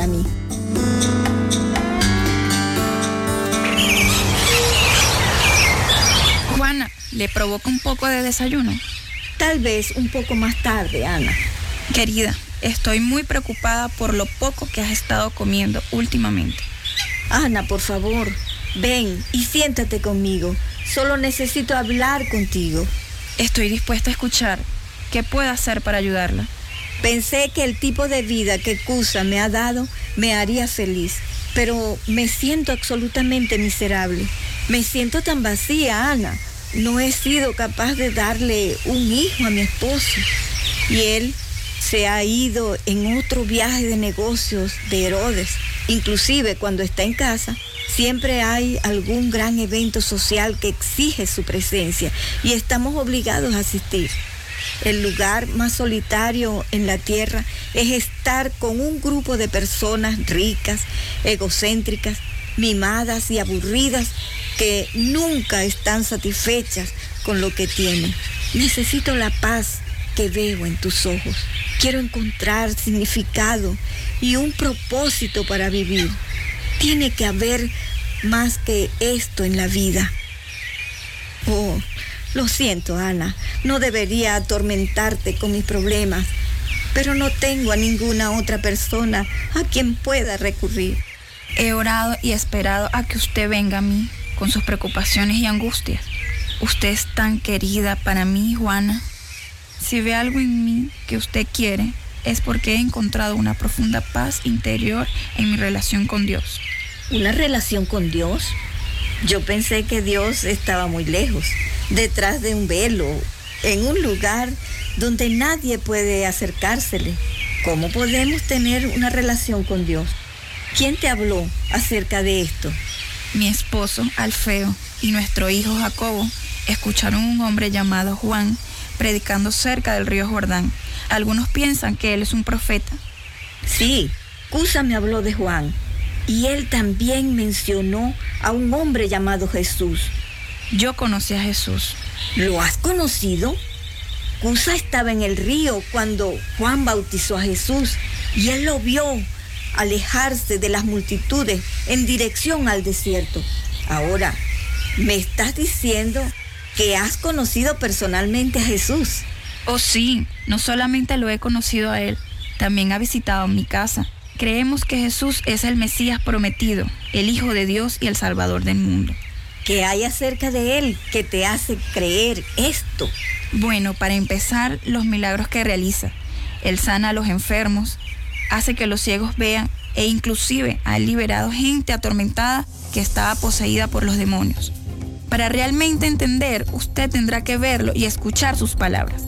para mí. Juana, ¿le provoca un poco de desayuno? Tal vez un poco más tarde, Ana. Querida, estoy muy preocupada por lo poco que has estado comiendo últimamente. Ana, por favor, ven y siéntate conmigo. Solo necesito hablar contigo. Estoy dispuesta a escuchar. ¿Qué puedo hacer para ayudarla? Pensé que el tipo de vida que Cusa me ha dado me haría feliz, pero me siento absolutamente miserable. Me siento tan vacía, Ana. No he sido capaz de darle un hijo a mi esposo. Y él se ha ido en otro viaje de negocios de Herodes. Inclusive cuando está en casa, siempre hay algún gran evento social que exige su presencia y estamos obligados a asistir. El lugar más solitario en la tierra es estar con un grupo de personas ricas, egocéntricas, mimadas y aburridas que nunca están satisfechas con lo que tienen. Necesito la paz que veo en tus ojos. Quiero encontrar significado y un propósito para vivir. Tiene que haber más que esto en la vida. Oh, lo siento, Ana. No debería atormentarte con mis problemas, pero no tengo a ninguna otra persona a quien pueda recurrir. He orado y esperado a que usted venga a mí con sus preocupaciones y angustias. Usted es tan querida para mí, Juana. Si ve algo en mí que usted quiere, es porque he encontrado una profunda paz interior en mi relación con Dios. ¿Una relación con Dios? Yo pensé que Dios estaba muy lejos, detrás de un velo, en un lugar donde nadie puede acercársele. ¿Cómo podemos tener una relación con Dios? ¿Quién te habló acerca de esto? Mi esposo, Alfeo, y nuestro hijo Jacobo escucharon a un hombre llamado Juan predicando cerca del río Jordán. Algunos piensan que él es un profeta. Sí, Cusa me habló de Juan, y él también mencionó a un hombre llamado Jesús. Yo conocí a Jesús. ¿Lo has conocido? Cusa estaba en el río cuando Juan bautizó a Jesús, y él lo vio alejarse de las multitudes en dirección al desierto. Ahora, ¿me estás diciendo que has conocido personalmente a Jesús? Oh sí, no solamente lo he conocido a él, también ha visitado mi casa. Creemos que Jesús es el Mesías prometido, el Hijo de Dios y el Salvador del mundo. ¿Qué hay acerca de él que te hace creer esto? Bueno, para empezar, los milagros que realiza. Él sana a los enfermos, hace que los ciegos vean e inclusive ha liberado gente atormentada que estaba poseída por los demonios. Para realmente entender, usted tendrá que verlo y escuchar sus palabras.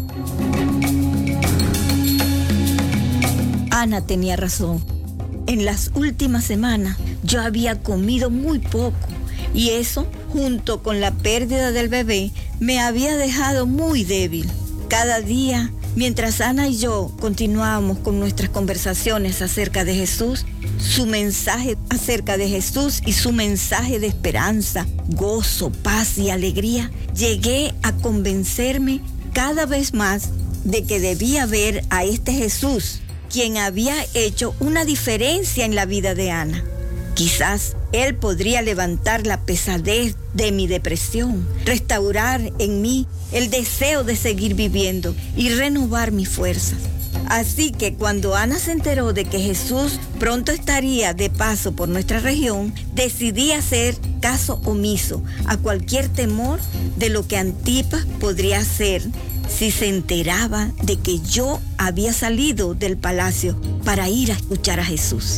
Ana tenía razón. En las últimas semanas yo había comido muy poco y eso, junto con la pérdida del bebé, me había dejado muy débil. Cada día, mientras Ana y yo continuábamos con nuestras conversaciones acerca de Jesús, su mensaje acerca de Jesús y su mensaje de esperanza, gozo, paz y alegría, llegué a convencerme cada vez más de que debía ver a este Jesús, quien había hecho una diferencia en la vida de Ana. Quizás él podría levantar la pesadez de mi depresión, restaurar en mí el deseo de seguir viviendo y renovar mis fuerzas. Así que cuando Ana se enteró de que Jesús pronto estaría de paso por nuestra región, decidí hacer caso omiso a cualquier temor de lo que Antipas podría hacer si se enteraba de que yo había salido del palacio para ir a escuchar a Jesús.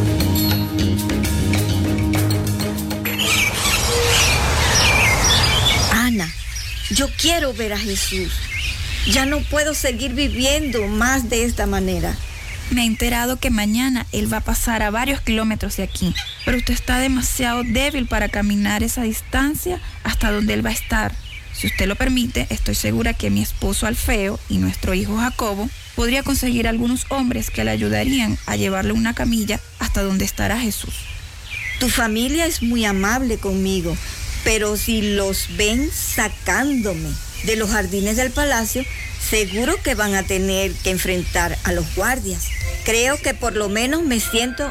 Ana, yo quiero ver a Jesús. Ya no puedo seguir viviendo más de esta manera. Me he enterado que mañana él va a pasar a varios kilómetros de aquí, pero usted está demasiado débil para caminar esa distancia hasta donde él va a estar. Si usted lo permite, estoy segura que mi esposo Alfeo y nuestro hijo Jacobo podría conseguir algunos hombres que le ayudarían a llevarle una camilla hasta donde estará Jesús. Tu familia es muy amable conmigo, pero si los ven sacándome de los jardines del palacio, seguro que van a tener que enfrentar a los guardias. Creo que por lo menos me siento